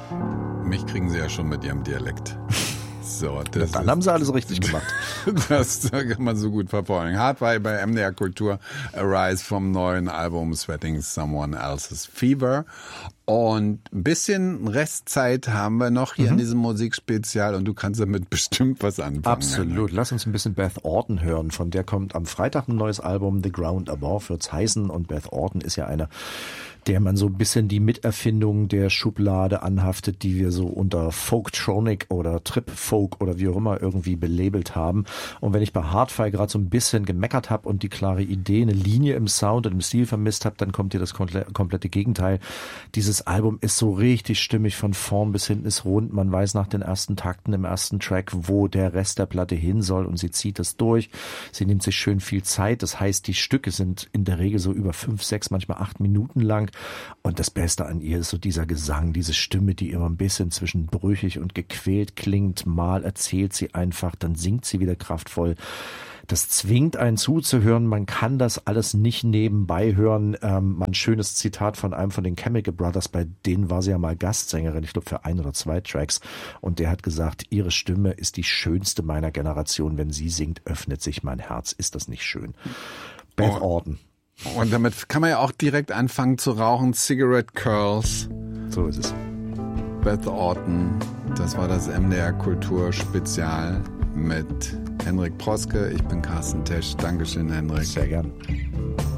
Mich kriegen sie ja schon mit ihrem Dialekt. So, dann haben sie alles richtig gemacht. Das kann man so gut verfolgen. Hardwire bei MDR Kultur, Arise vom neuen Album Sweating Someone Else's Fever. Und ein bisschen Restzeit haben wir noch hier in diesem Musikspezial und du kannst damit bestimmt was anfangen. Absolut. Lass uns ein bisschen Beth Orton hören. Von der kommt am Freitag ein neues Album, The Ground Above wird's heißen. Und Beth Orton ist ja eine, der man so ein bisschen die Miterfindung der Schublade anhaftet, die wir so unter Folktronic oder Trip-Folk oder wie auch immer irgendwie belabelt haben. Und wenn ich bei Hardfire gerade so ein bisschen gemeckert habe und die klare Idee, eine Linie im Sound und im Stil vermisst habe, dann kommt hier das komplette Gegenteil. Dieses Album ist so richtig stimmig, von vorn bis hinten ist rund. Man weiß nach den ersten Takten im ersten Track, wo der Rest der Platte hin soll und sie zieht es durch. Sie nimmt sich schön viel Zeit. Das heißt, die Stücke sind in der Regel so über 5, 6, manchmal 8 Minuten lang. Und das Beste an ihr ist so dieser Gesang, diese Stimme, die immer ein bisschen zwischen brüchig und gequält klingt. Mal erzählt sie einfach, dann singt sie wieder kraftvoll. Das zwingt einen zuzuhören. Man kann das alles nicht nebenbei hören. Mal ein schönes Zitat von einem von den Chemical Brothers, bei denen war sie ja mal Gastsängerin, ich glaube für 1 oder 2 Tracks. Und der hat gesagt, ihre Stimme ist die schönste meiner Generation. Wenn sie singt, öffnet sich mein Herz. Ist das nicht schön? Beth Orton. Und damit kann man ja auch direkt anfangen zu rauchen. Cigarette Curls. So ist es. Beth Orton. Das war das MDR Kultur Spezial mit Henrik Proske. Ich bin Carsten Tesch. Dankeschön, Henrik. Sehr gern.